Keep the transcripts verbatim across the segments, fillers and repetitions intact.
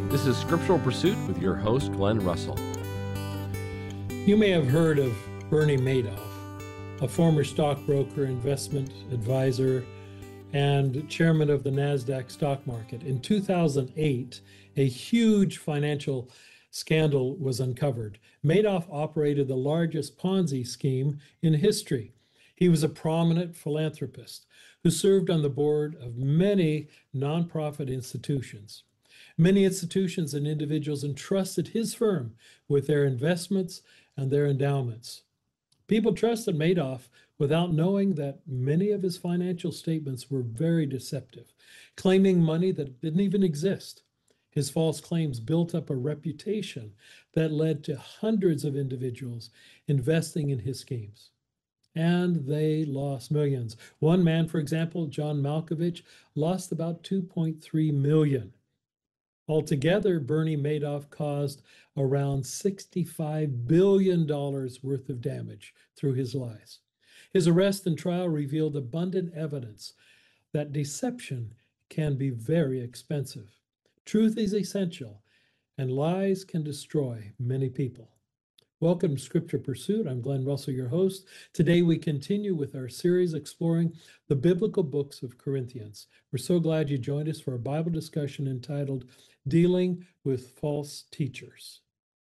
This is Scriptural Pursuit with your host, Glenn Russell. You may have heard of Bernie Madoff, a former stockbroker, investment advisor, and chairman of the NASDAQ stock market. In two thousand eight, a huge financial scandal was uncovered. Madoff operated the largest Ponzi scheme in history. He was a prominent philanthropist who served on the board of many nonprofit institutions. Many institutions and individuals entrusted his firm with their investments and their endowments. People trusted Madoff without knowing that many of his financial statements were very deceptive, claiming money that didn't even exist. His false claims built up a reputation that led to hundreds of individuals investing in his schemes. And they lost millions. One man, for example, John Malkovich, lost about two point three million dollars. Altogether, Bernie Madoff caused around sixty-five billion dollars worth of damage through his lies. His arrest and trial revealed abundant evidence that deception can be very expensive. Truth is essential, and lies can destroy many people. Welcome to Scripture Pursuit. I'm Glenn Russell, your host. Today we continue with our series exploring the biblical books of Corinthians. We're so glad you joined us for a Bible discussion entitled Dealing with False Teachers.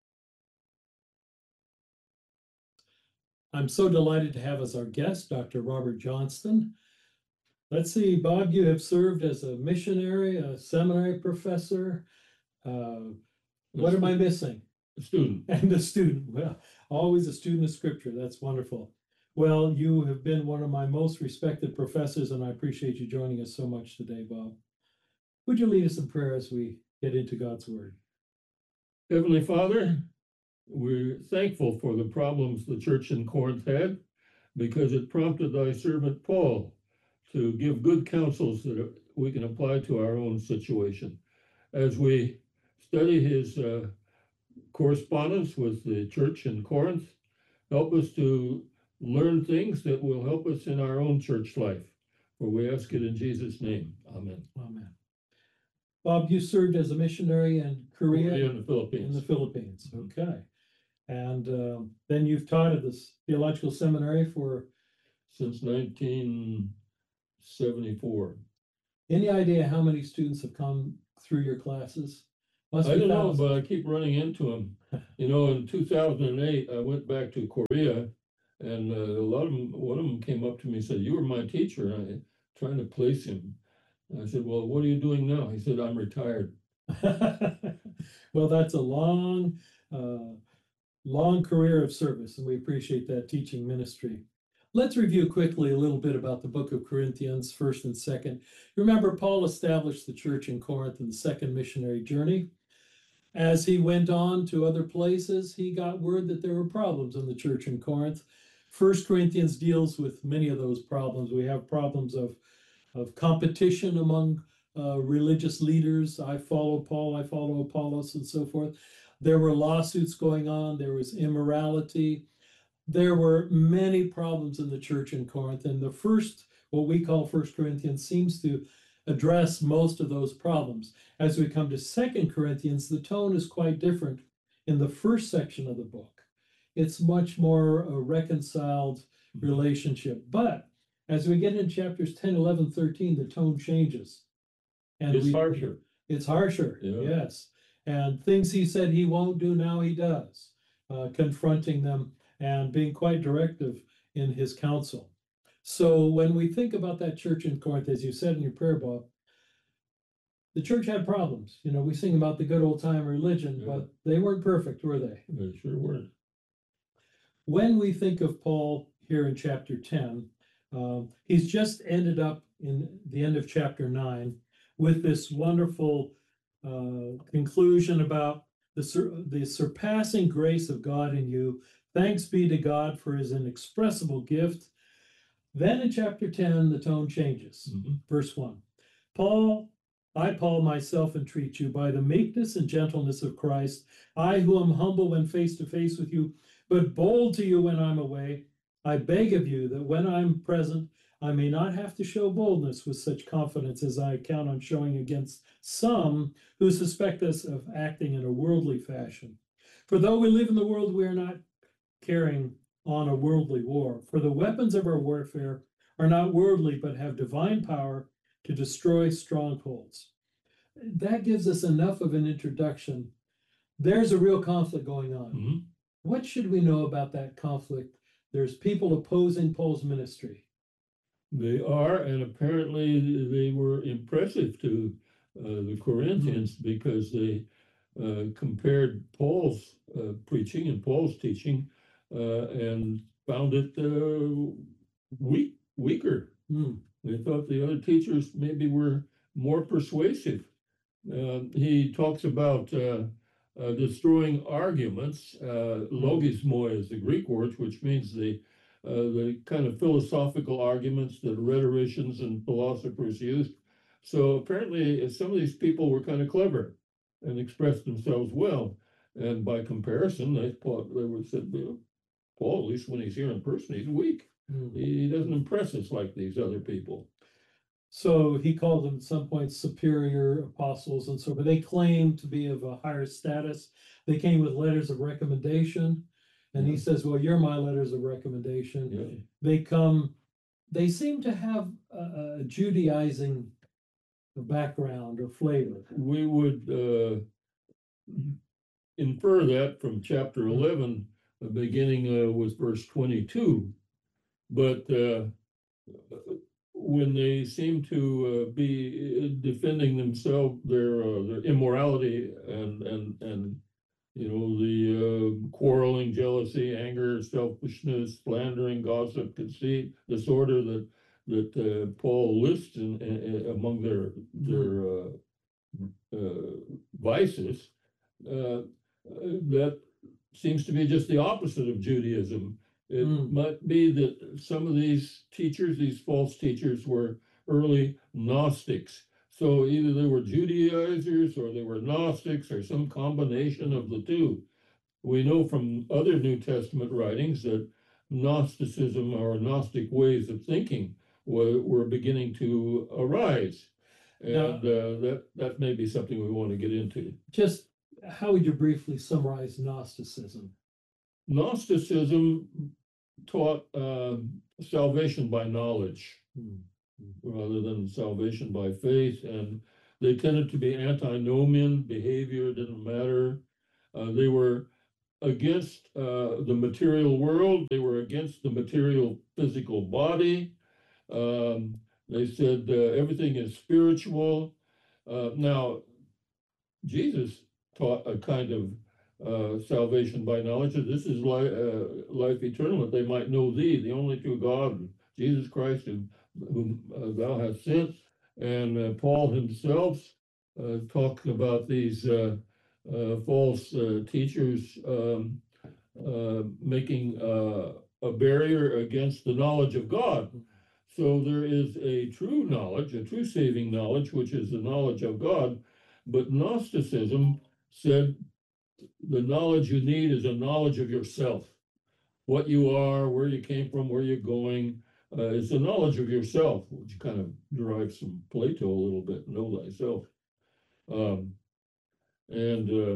I'm so delighted to have as our guest Doctor Robert Johnston. Let's see, Bob, you have served as a missionary, a seminary professor. Uh, what am I missing? A student. And a student. Well, always a student of Scripture. That's wonderful. Well, you have been one of my most respected professors, and I appreciate you joining us so much today, Bob. Would you lead us in prayer as we get into God's Word? Heavenly Father, we're thankful for the problems the church in Corinth had, because it prompted thy servant Paul to give good counsels that we can apply to our own situation. As we study his uh, correspondence with the church in Corinth, help us to learn things that will help us in our own church life. For we ask it in Jesus' name. Amen. Amen. Bob, you served as a missionary in Korea, Korea and the Philippines. In the Philippines, okay. And uh, then you've taught at this theological seminary for? Since nineteen seventy-four. Any idea how many students have come through your classes? Must I don't know, but I keep running into them. You know, in two thousand eight, I went back to Korea, and uh, a lot of them, one of them came up to me and said, "You were my teacher." And I trying to place him. And I said, "Well, what are you doing now?" He said, "I'm retired." Well, that's a long, uh, long career of service, and we appreciate that teaching ministry. Let's review quickly a little bit about the book of Corinthians, first and second. Remember, Paul established the church in Corinth in the second missionary journey. As he went on to other places, he got word that there were problems in the church in Corinth. First Corinthians deals with many of those problems. We have problems of, of competition among uh, religious leaders. I follow Paul, I follow Apollos, and so forth. There were lawsuits going on. There was immorality. There were many problems in the church in Corinth, and the first, what we call First Corinthians, seems to address most of those problems. As we come to Second Corinthians, the tone is quite different. In the first section of the book, it's much more a reconciled relationship. But as we get in chapters ten, eleven, thirteen, the tone changes. And it's we, harsher. It's harsher, yeah. Yes. And things he said he won't do, now he does, uh, confronting them and being quite directive in his counsel. So when we think about that church in Corinth, as you said in your prayer, Bob, the church had problems. You know, we sing about the good old time religion, yeah. But they weren't perfect, were they? They sure weren't. When we think of Paul here in chapter ten, uh, he's just ended up in the end of chapter nine with this wonderful uh, conclusion about the, sur- the surpassing grace of God in you. Thanks be to God for his inexpressible gift. Then in chapter ten, the tone changes. Mm-hmm. Verse one, Paul, I, Paul, myself entreat you by the meekness and gentleness of Christ, I who am humble when face to face with you, but bold to you when I'm away, I beg of you that when I'm present, I may not have to show boldness with such confidence as I count on showing against some who suspect us of acting in a worldly fashion. For though we live in the world, we are not carrying on a worldly war. For the weapons of our warfare are not worldly, but have divine power to destroy strongholds. That gives us enough of an introduction. There's a real conflict going on. Mm-hmm. What should we know about that conflict? There's people opposing Paul's ministry. They are, and apparently they were impressive to uh, the Corinthians mm-hmm. because they uh, compared Paul's uh, preaching and Paul's teaching uh, and found it uh, weak, weaker. Mm. They thought the other teachers maybe were more persuasive. Uh, he talks about uh, uh, destroying arguments. Uh, logismoi is the Greek word, which means the uh, the kind of philosophical arguments that rhetoricians and philosophers used. So apparently, some of these people were kind of clever and expressed themselves well. And by comparison, they thought they were said, Paul, at least when he's here in person, he's weak. Mm. He doesn't impress us like these other people. So he called them at some point superior apostles and so forth. They claimed to be of a higher status. They came with letters of recommendation. And he says, well, you're my letters of recommendation. Yeah. They come, they seem to have a, a Judaizing background or flavor. We would uh, infer that from chapter eleven, uh, beginning uh, with verse twenty-two. But uh, when they seem to uh, be defending themselves, their uh, their immorality and and and you know the uh, quarreling, jealousy, anger, selfishness, slandering, gossip, conceit, disorder that that uh, Paul lists in, in, among their their uh, uh, vices, uh, that seems to be just the opposite of Judaism. It mm. might be that some of these teachers, these false teachers, were early Gnostics. So either they were Judaizers or they were Gnostics or some combination of the two. We know from other New Testament writings that Gnosticism or Gnostic ways of thinking were, were beginning to arise. And now, uh, that, that may be something we want to get into. Just how would you briefly summarize Gnosticism? Gnosticism taught uh, salvation by knowledge hmm. rather than salvation by faith, and they tended to be antinomian. Behavior didn't matter. Uh, they were against uh, the material world. They were against the material physical body. Um, they said uh, everything is spiritual. Uh, now, Jesus taught a kind of Uh, salvation by knowledge. This is li- uh, life eternal, that they might know thee, the only true God, Jesus Christ, whom, whom uh, thou hast sent. And uh, Paul himself uh, talked about these uh, uh, false uh, teachers um, uh, making uh, a barrier against the knowledge of God. So there is a true knowledge, a true saving knowledge, which is the knowledge of God. But Gnosticism said, the knowledge you need is a knowledge of yourself, what you are, where you came from, where you're going. Uh, it's a knowledge of yourself, which kind of derives from Plato a little bit, know thyself. Um, and uh,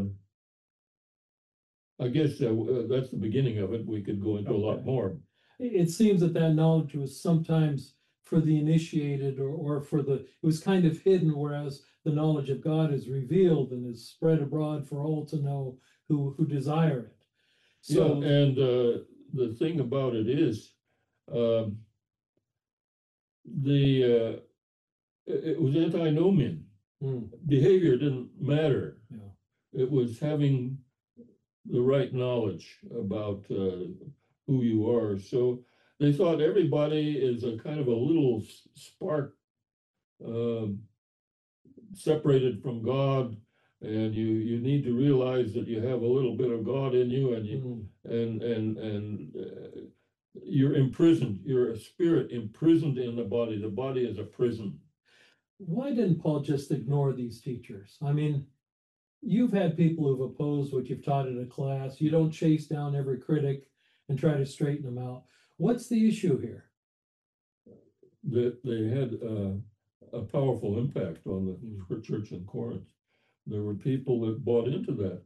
I guess uh, uh, that's the beginning of it. We could go into okay. a lot more. It seems that that knowledge was sometimes for the initiated or, or for the, it was kind of hidden, whereas the knowledge of God is revealed and is spread abroad for all to know who, who desire it. So, yeah, and uh, the thing about it is, um, the uh, it was antinomian. Mm. Behavior didn't matter. Yeah. It was having the right knowledge about uh, who you are. So they thought everybody is a kind of a little spark uh, separated from God, and you you need to realize that you have a little bit of God in you, and you mm. and and and uh, you're imprisoned. You're a spirit imprisoned in the body. The body is a prison. Why didn't Paul just ignore these teachers? I mean, you've had people who've opposed what you've taught in a class. You don't chase down every critic and try to straighten them out. What's the issue here? that they had uh, a powerful impact on the church in Corinth. There were people that bought into that.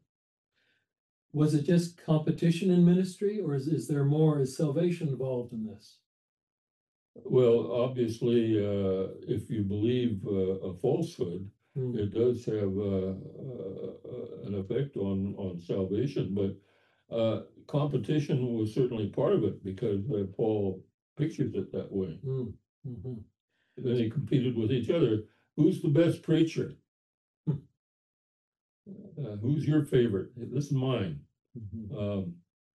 Was it just competition in ministry, or is, is there more? Is salvation involved in this? Well, obviously, uh, if you believe uh, a falsehood, mm. it does have uh, uh, an effect on, on salvation, but uh, competition was certainly part of it because uh, Paul pictures it that way. Mm. Mm-hmm. Then they competed with each other. Who's the best preacher? Hmm. Uh, who's your favorite? This is mine. Mm-hmm. Um,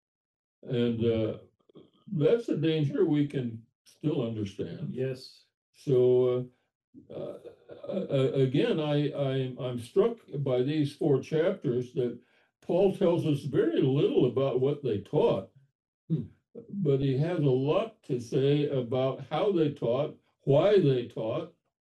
and uh, that's a danger we can still understand. Yes. So uh, uh, again, I, I I'm struck by these four chapters that Paul tells us very little about what they taught, hmm. but he has a lot to say about how they taught, why they taught,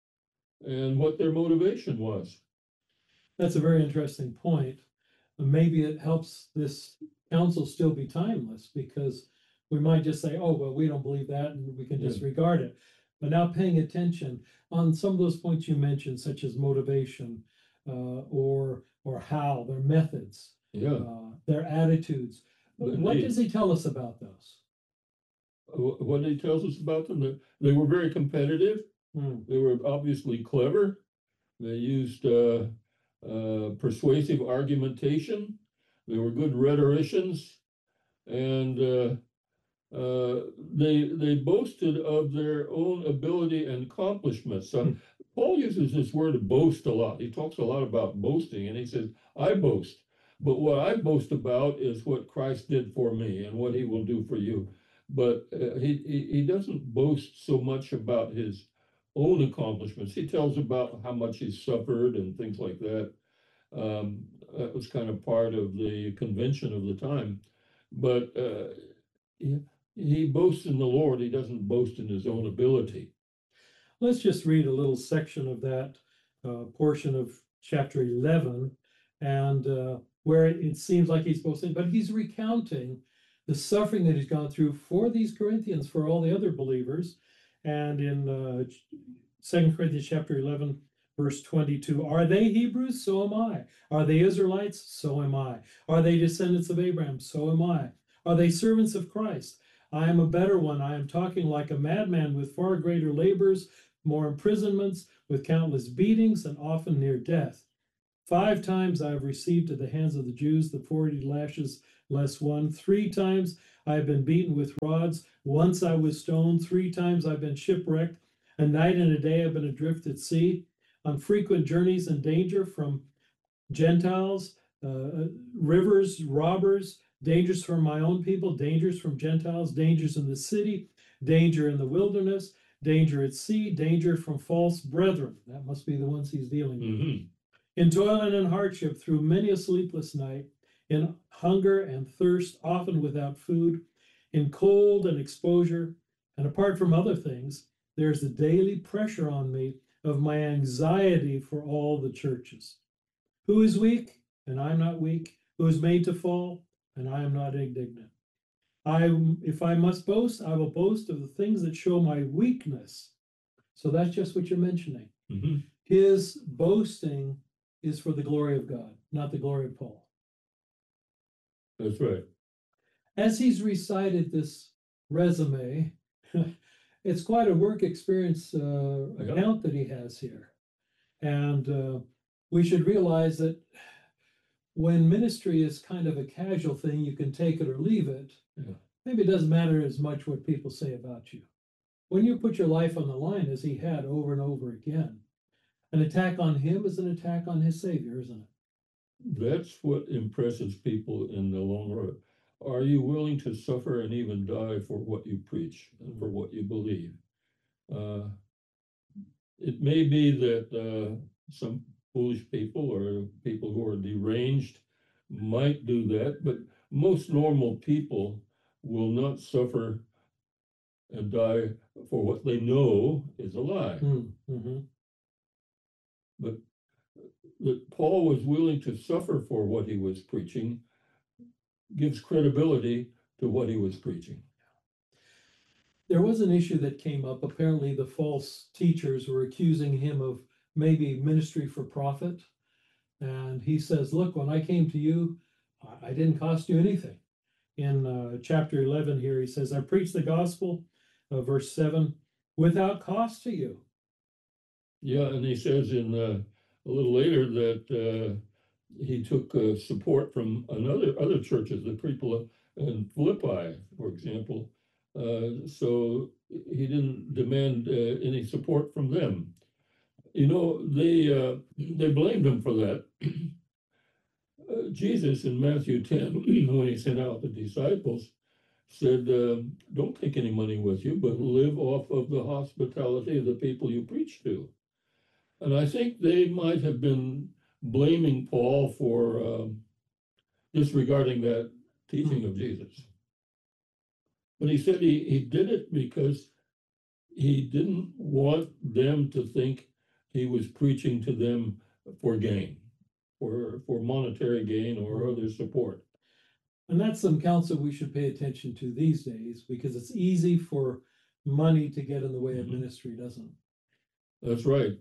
and what their motivation was. That's a very interesting point. Maybe it helps this counsel still be timeless, because we might just say, oh, well, we don't believe that, and we can Yeah. disregard it. But now paying attention on some of those points you mentioned, such as motivation, uh, or or how, their methods, yeah. uh, their attitudes. Indeed. What does he tell us about those? What he tells us about them, they were very competitive. Hmm. They were obviously clever. They used uh, uh, persuasive argumentation. They were good rhetoricians, and uh, uh, they they boasted of their own ability and accomplishments. So, hmm. Paul uses this word boast a lot. He talks a lot about boasting, and he says, "I boast, but what I boast about is what Christ did for me and what He will do for you." But uh, he, he he doesn't boast so much about his own accomplishments. He tells about how much he's suffered and things like that. Um, that was kind of part of the convention of the time. But uh, he, he boasts in the Lord. He doesn't boast in his own ability. Let's just read a little section of that uh, portion of chapter eleven, and uh, where it seems like he's boasting, but he's recounting the suffering that he's gone through for these Corinthians, for all the other believers. And in uh, Second Corinthians chapter eleven, verse twenty-two, are they Hebrews? So am I. Are they Israelites? So am I. Are they descendants of Abraham? So am I. Are they servants of Christ? I am a better one. I am talking like a madman, with far greater labors, more imprisonments, with countless beatings, and often near death. Five times I have received at the hands of the Jews the forty lashes less one. Three times I have been beaten with rods. Once I was stoned. Three times I've been shipwrecked. A night and a day I've been adrift at sea, on frequent journeys in danger from Gentiles, uh, rivers, robbers, dangers from my own people, dangers from Gentiles, dangers in the city, danger in the wilderness, danger at sea, danger from false brethren. That must be the ones he's dealing with. Mm-hmm. In toil and in hardship, through many a sleepless night, in hunger and thirst, often without food, in cold and exposure, and apart from other things, there's the daily pressure on me of my anxiety for all the churches. Who is weak, and I'm not weak? Who is made to fall, and I am not indignant? I, if I must boast, I will boast of the things that show my weakness. So that's just what you're mentioning. Mm-hmm. His boasting is for the glory of God, not the glory of Paul. That's right. As he's recited this resume, it's quite a work experience uh, yeah. account that he has here. And uh, we should realize that when ministry is kind of a casual thing, you can take it or leave it. Yeah. Maybe it doesn't matter as much what people say about you. When you put your life on the line, as he had over and over again, an attack on him is an attack on his Savior, isn't it? That's what impresses people in the long run. Are you willing to suffer and even die for what you preach and for what you believe? Uh, it may be that uh, some foolish people or people who are deranged might do that, but most normal people will not suffer and die for what they know is a lie. Mm-hmm. But that Paul was willing to suffer for what he was preaching gives credibility to what he was preaching. There was an issue that came up. Apparently, the false teachers were accusing him of maybe ministry for profit. And he says, look, when I came to you, I didn't cost you anything. In uh, chapter eleven here, he says, I preached the gospel, uh, verse seven, without cost to you. Yeah, and he says in uh, a little later that uh, he took uh, support from another other churches, the people in Philippi, for example. Uh, so he didn't demand uh, any support from them. You know, they uh, they blamed him for that. uh, Jesus in Matthew ten, when he sent out the disciples, said, uh, "Don't take any money with you, but live off of the hospitality of the people you preach to." And I think they might have been blaming Paul for um, disregarding that teaching of Jesus. But he said he, he did it because he didn't want them to think he was preaching to them for gain, for, for monetary gain or other support. And that's some counsel we should pay attention to these days, because it's easy for money to get in the way of Mhm. ministry, doesn't it? That's right.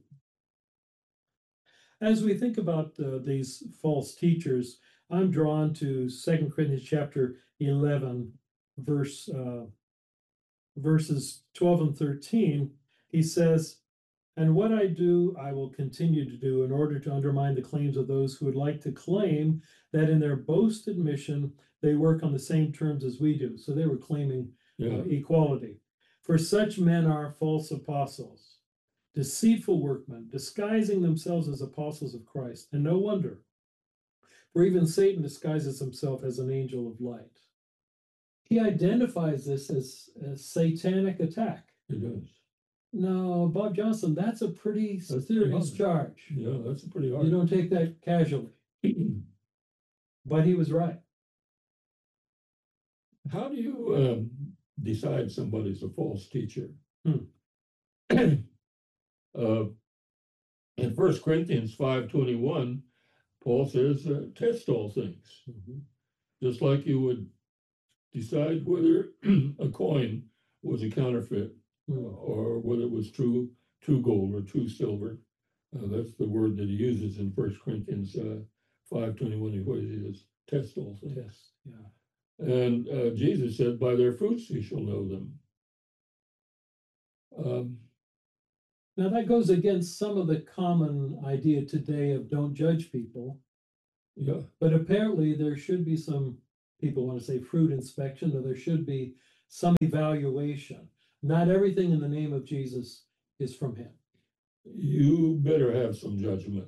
As we think about uh, these false teachers, I'm drawn to Second Corinthians chapter eleven, verse uh, verses twelve and thirteen. He says, "And what I do, I will continue to do in order to undermine the claims of those who would like to claim that in their boasted mission they work on the same terms as we do." So they were claiming Yeah. uh, equality. "For such men are false apostles, deceitful workmen, disguising themselves as apostles of Christ. And no wonder, for even Satan disguises himself as an angel of light." He identifies this as a satanic attack. It does. No, Bob Johnson, that's a pretty That's serious pretty charge. Yeah, that's a pretty You hard. don't take that casually. But he was right. How do you um, decide somebody's a false teacher? Hmm. uh, in First Corinthians five twenty-one, Paul says, uh, test all things. Mhm. Just like you would decide whether a coin was a counterfeit Hmm. or whether it was true, true gold or true silver. Uh, that's the word that he uses in First Corinthians uh, five twenty-one. What he says, test all things. Yes. Yeah. And uh, Jesus said, by their fruits you shall know them. Um, Now that goes against some of the common idea today of don't judge people. yeah, But apparently there should be some, people want to say fruit inspection, or there should be some evaluation. Not everything in the name of Jesus is from him. you better have some judgment.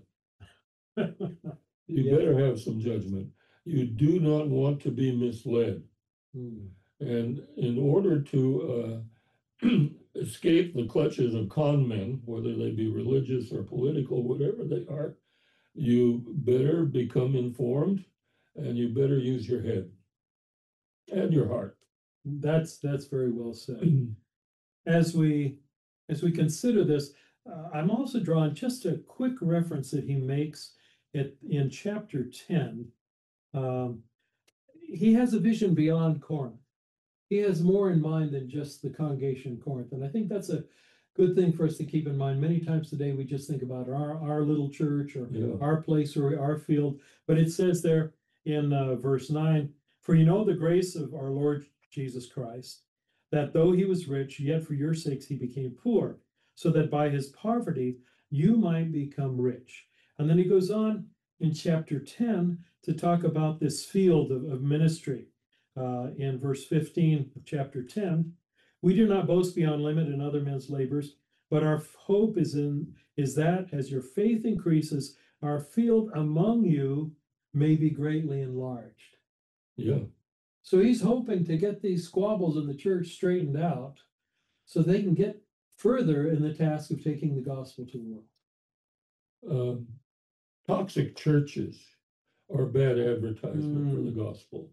You Yeah. better have some judgment. You do not want to be misled. Hmm. And in order to uh, escape the clutches of con men, whether they be religious or political, whatever they are, you better become informed and you better use your head and your heart. That's that's very well said. As we as we consider this, uh, I'm also drawing just a quick reference that he makes it in chapter ten. Um, he has a vision beyond Corinth. He has more in mind than just the congregation in Corinth, and I think that's a good thing for us to keep in mind. Many times today we just think about our our little church or Yeah. our place or our field, but it says there in uh, verse nine, "For you know the grace of our Lord Jesus Christ, that though he was rich, yet for your sakes he became poor, so that by his poverty you might become rich." And then he goes on in chapter ten to talk about this field of, of ministry. Uh, in verse fifteen of chapter ten, "We do not boast beyond limit in other men's labors, but our hope is in is that as your faith increases, our field among you may be greatly enlarged." Yeah. So he's hoping to get these squabbles in the church straightened out so they can get further in the task of taking the gospel to the world. Um, toxic churches are bad advertisement for Mm. the gospel.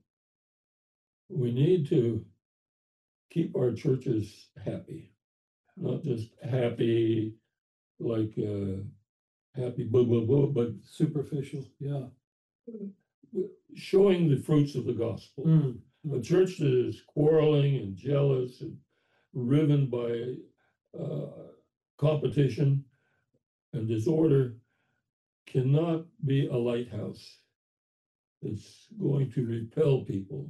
We need to keep our churches happy, not just happy like uh, happy blah blah blah, but Superficial, yeah. showing the fruits of the gospel. Mm. A church that is quarreling and jealous and riven by uh, competition and disorder cannot be a lighthouse. It's going to repel people.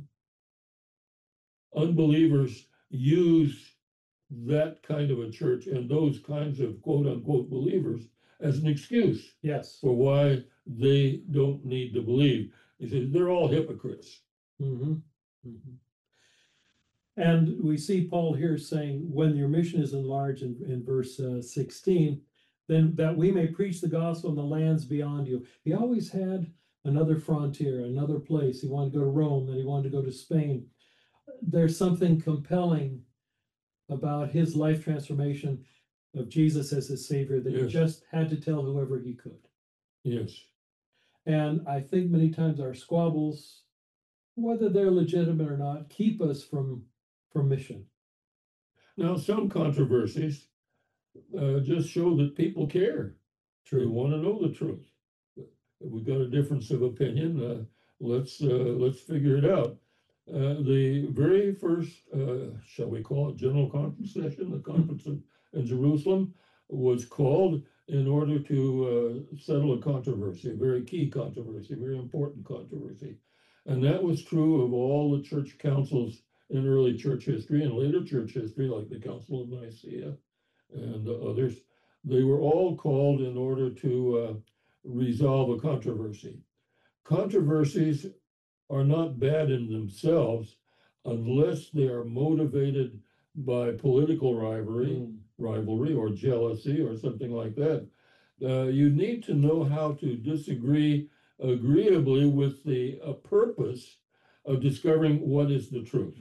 Unbelievers use that kind of a church and those kinds of quote unquote believers as an excuse Yes. for why they don't need to believe. He says they're all hypocrites. Mm-hmm. Mm-hmm. And we see Paul here saying, when your mission is enlarged in, in verse uh, sixteen, then that we may preach the gospel in the lands beyond you. He always had another frontier, another place. He wanted to go to Rome, then he wanted to go to Spain. There's something compelling about his life transformation of Jesus as his Savior that Yes. he just had to tell whoever he could. Yes. And I think many times our squabbles, whether they're legitimate or not, keep us from, from mission. Now, some controversies uh, just show that people care. They want to know the truth. If we've got a difference of opinion, uh, let's uh, let's figure it out. Uh, the very first, uh, shall we call it, General Conference session, the conference in, in Jerusalem, was called in order to uh, settle a controversy, a very key controversy, a very important controversy. And that was true of all the church councils in early church history and later church history, like the Council of Nicaea and uh, others. They were all called in order to uh, resolve a controversy. Controversies are not bad in themselves unless they are motivated by political rivalry, mm. rivalry or jealousy or something like that. Uh, you need to know how to disagree agreeably with the uh, purpose of discovering what is the truth.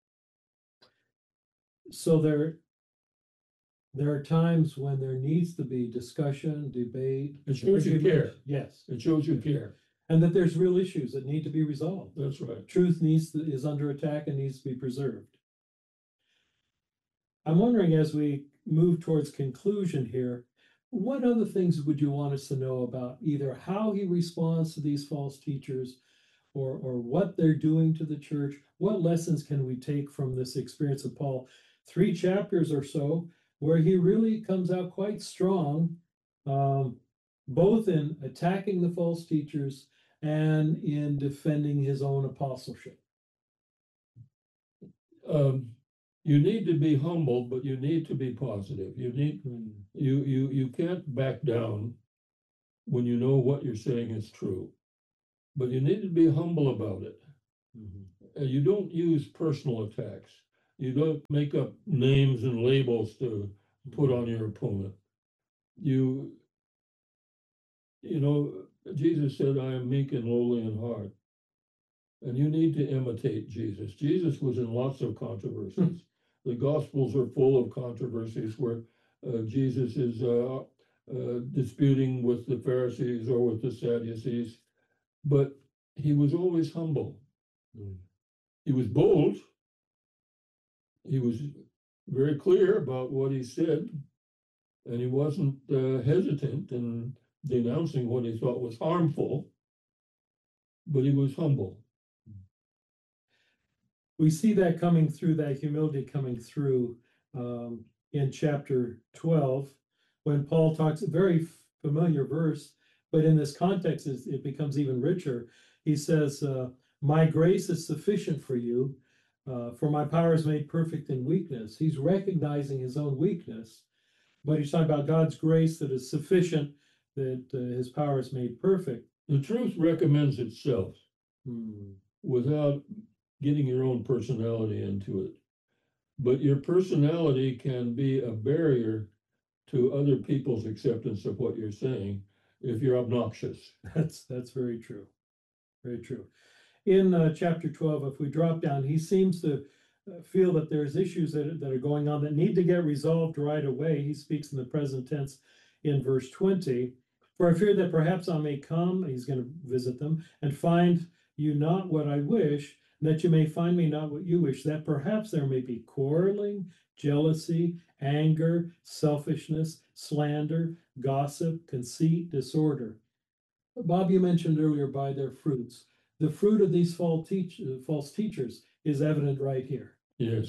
So there, there are times when there needs to be discussion, debate. It shows you care. Yes. It shows you care. And that there's real issues that need to be resolved. That's right. Truth needs to, is under attack and needs to be preserved. I'm wondering, as we move towards conclusion here, what other things would you want us to know about either how he responds to these false teachers or, or what they're doing to the church? What lessons can we take from this experience of Paul? Three chapters or so where he really comes out quite strong, um, both in attacking the false teachers and in defending his own apostleship. Um, you need to be humble, but you need to be positive. You need mm. you you you can't back down when you know what you're saying is true, but you need to be humble about it. Mm-hmm. You don't use personal attacks. You don't make up names and labels to put on your opponent. You you know, Jesus said, I am meek and lowly in heart. And you need to imitate Jesus. Jesus was in lots of controversies. The Gospels are full of controversies where uh, Jesus is uh, uh, disputing with the Pharisees or with the Sadducees, but he was always humble. Mm. He was bold. He was very clear about what he said, and he wasn't uh, hesitant in denouncing what he thought was harmful, but he was humble. We see that coming through, that humility coming through um, in chapter twelve, when Paul talks, a very familiar verse, but in this context it becomes even richer. He says, uh, my grace is sufficient for you, uh, for my power is made perfect in weakness. He's recognizing his own weakness, but he's talking about God's grace that is sufficient, that uh, his power is made perfect. The truth recommends itself hmm. without getting your own personality into it. But your personality can be a barrier to other people's acceptance of what you're saying if you're obnoxious. That's that's very true. Very true. In uh, chapter twelve, if we drop down, he seems to feel that there's issues that, that are going on that need to get resolved right away. He speaks in the present tense in verse twenty. For I fear that perhaps I may come, he's going to visit them, and find you not what I wish, that you may find me not what you wish, that perhaps there may be quarreling, jealousy, anger, selfishness, slander, gossip, conceit, disorder. Bob, you mentioned earlier by their fruits. The fruit of these false, teach, false teachers is evident right here. Yes.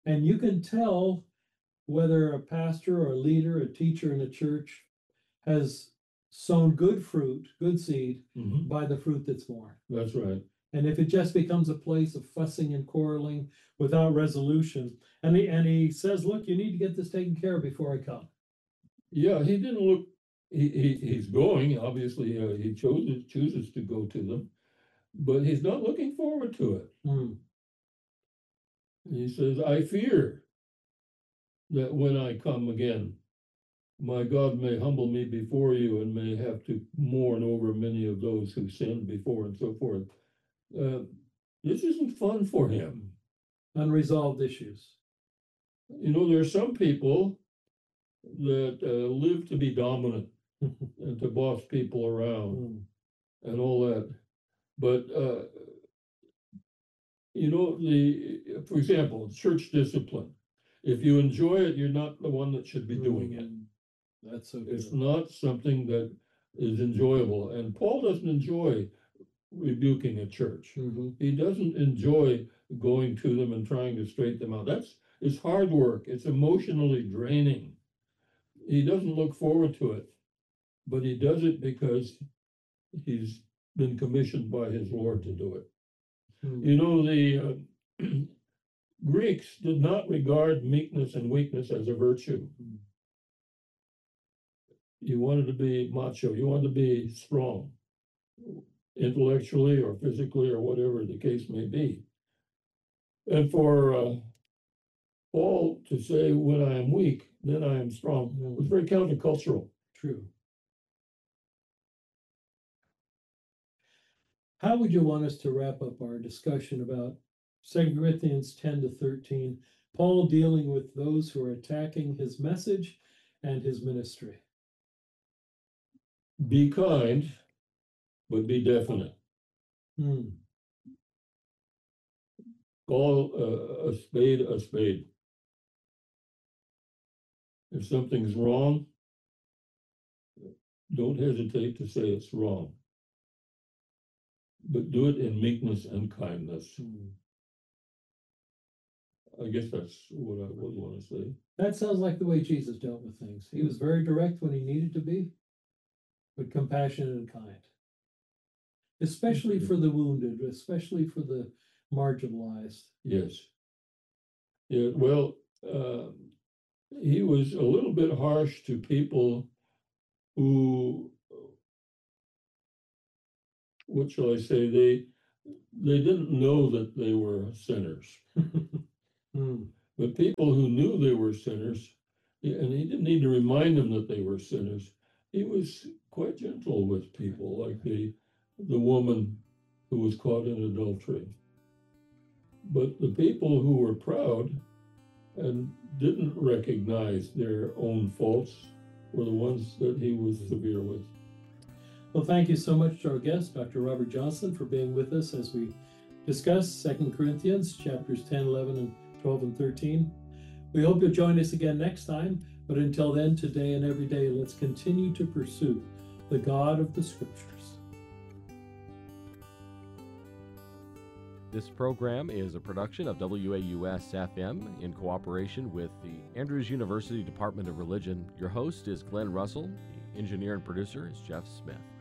And you can tell whether a pastor or a leader, a teacher in a church has sown good fruit, good seed, Mhm. by the fruit that's born. That's right. And if it just becomes a place of fussing and quarreling without resolution, and he, and he says, look, you need to get this taken care of before I come. Yeah, he didn't look, he, he, he's going, obviously, uh, he chooses, chooses to go to them, but he's not looking forward to it. Hmm. He says, I fear that when I come again, my God may humble me before you and may have to mourn over many of those who sinned before and so forth. Uh, this isn't fun for him. Unresolved issues. You know, there are some people that uh, live to be dominant and to boss people around Hmm. and all that. But, uh, you know, the, for example, church discipline. If you enjoy it, you're not the one that should be doing it. That's so It's good. not something that is enjoyable. And Paul doesn't enjoy rebuking a church. Mhm. He doesn't enjoy going to them and trying to straighten them out. That's it's hard work. It's emotionally draining. He doesn't look forward to it, but he does it because he's been commissioned by his Lord to do it. Hmm. You know, the uh, Greeks did not regard meekness and weakness as a virtue. Hmm. You wanted to be macho, you wanted to be strong, intellectually or physically or whatever the case may be. And for uh, Paul to say, when I am weak, then I am strong, Mm. was very countercultural. True. How would you want us to wrap up our discussion about Second Corinthians ten to thirteen, Paul dealing with those who are attacking his message and his ministry? Be kind, but be definite. Hmm. Call uh, a spade a spade. If something's wrong, don't hesitate to say it's wrong. But do it in meekness and kindness. Hmm. I guess that's what I would want to say. That sounds like the way Jesus dealt with things. He was very direct when he needed to be, but compassionate and kind. Especially for the wounded, especially for the marginalized. Yes. Yeah, well, uh, he was a little bit harsh to people who, what shall I say, they they didn't know that they were sinners. Hmm. But people who knew they were sinners, and he didn't need to remind them that they were sinners, he was quite gentle with people, like the the woman who was caught in adultery. But the people who were proud and didn't recognize their own faults were the ones that he was severe with. Well, thank you so much to our guest, Doctor Robert Johnson, for being with us as we discuss Second Corinthians chapters ten, eleven, and twelve, and thirteen. We hope you'll join us again next time, but until then, today and every day, let's continue to pursue the God of the Scriptures. This program is a production of W A U S F M in cooperation with the Andrews University Department of Religion. Your host is Glenn Russell. The engineer and producer is Jeff Smith.